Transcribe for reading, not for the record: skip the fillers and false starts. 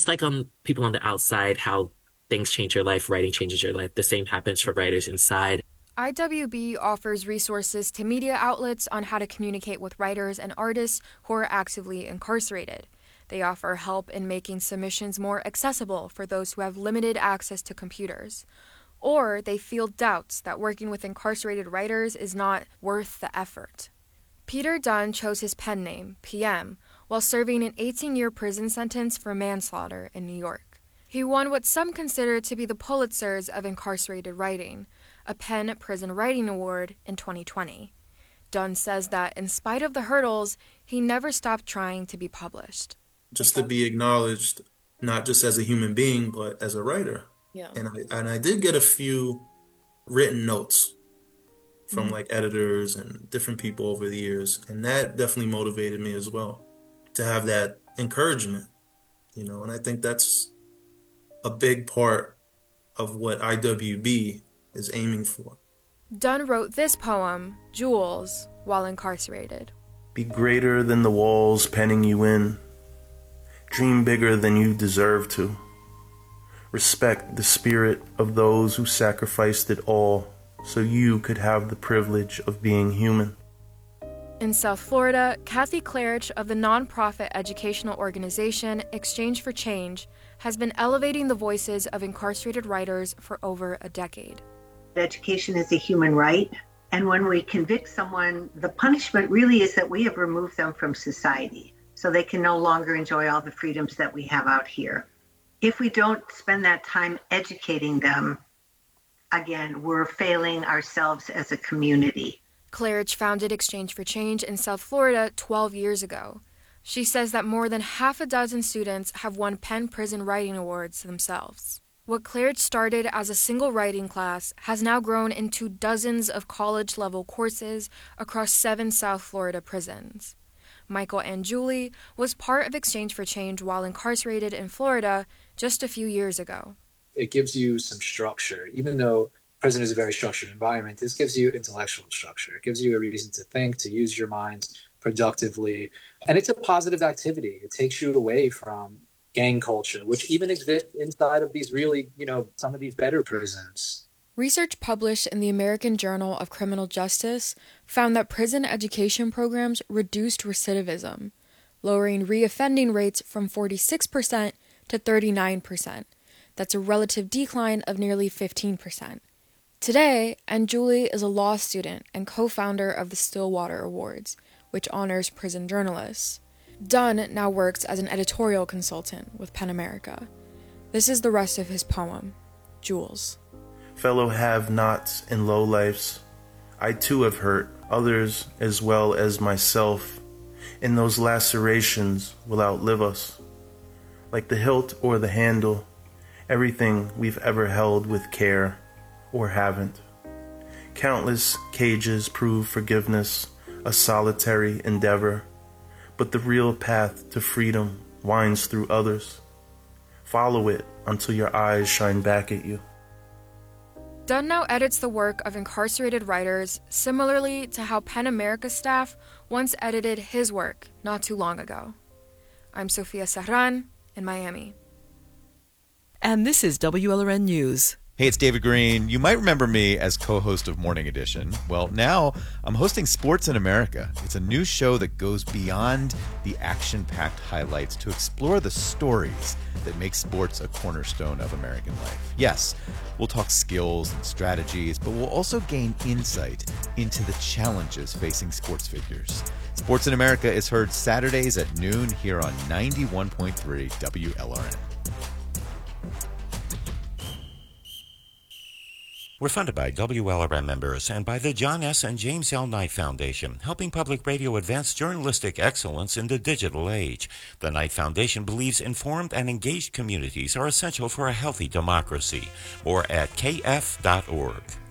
just like on people on the outside, how things change your life, writing changes your life. The same happens for writers inside. IWB offers resources to media outlets on how to communicate with writers and artists who are actively incarcerated. They offer help in making submissions more accessible for those who have limited access to computers. Or they field doubts that working with incarcerated writers is not worth the effort. Peter Dunn chose his pen name, PM, while serving an 18-year prison sentence for manslaughter in New York. He won what some consider to be the Pulitzers of incarcerated writing, a PEN Prison Writing Award in 2020. Dunn says that in spite of the hurdles, he never stopped trying to be published. Just to be acknowledged, not just as a human being, but as a writer. Yeah. And I did get a few written notes from like editors and different people over the years. And that definitely motivated me as well to have that encouragement, and I think that's a big part of what IWB is aiming for. Dunn wrote this poem, Jules, while incarcerated. Be greater than the walls penning you in. Dream bigger than you deserve to. Respect the spirit of those who sacrificed it all so you could have the privilege of being human. In South Florida, Kathy Klarich of the nonprofit educational organization Exchange for Change has been elevating the voices of incarcerated writers for over a decade. Education is a human right, and when we convict someone, the punishment really is that we have removed them from society, so they can no longer enjoy all the freedoms that we have out here. If we don't spend that time educating them, again, we're failing ourselves as a community. Klarich founded Exchange for Change in South Florida 12 years ago. She says that more than half a dozen students have won PEN Prison Writing Awards themselves. What Klarich started as a single writing class has now grown into dozens of college-level courses across 7 South Florida prisons. Michael Anjuli was part of Exchange for Change while incarcerated in Florida just a few years ago. It gives you some structure. Even though prison is a very structured environment, this gives you intellectual structure. It gives you a reason to think, to use your mind productively. And it's a positive activity. It takes you away from gang culture, which even exists inside of these really, some of these better prisons. Research published in the American Journal of Criminal Justice found that prison education programs reduced recidivism, lowering reoffending rates from 46% to 39%. That's a relative decline of nearly 15%. Today, Anjuli is a law student and co-founder of the Stillwater Awards, which honors prison journalists. Dunn now works as an editorial consultant with PEN America. This is the rest of his poem, Jules. Fellow have-nots and lowlifes, I too have hurt others as well as myself, and those lacerations will outlive us. Like the hilt or the handle, everything we've ever held with care, or haven't. Countless cages prove forgiveness a solitary endeavor, but the real path to freedom winds through others. Follow it until your eyes shine back at you. Dunn now edits the work of incarcerated writers similarly to how PEN America staff once edited his work not too long ago. I'm Sofia Serran in Miami. And this is WLRN News. Hey, it's David Green. You might remember me as co-host of Morning Edition. Well, now I'm hosting Sports in America. It's a new show that goes beyond the action-packed highlights to explore the stories that make sports a cornerstone of American life. Yes, we'll talk skills and strategies, but we'll also gain insight into the challenges facing sports figures. Sports in America is heard Saturdays at noon here on 91.3 WLRN. We're funded by WLRN members and by the John S. and James L. Knight Foundation, helping public radio advance journalistic excellence in the digital age. The Knight Foundation believes informed and engaged communities are essential for a healthy democracy. More at kf.org.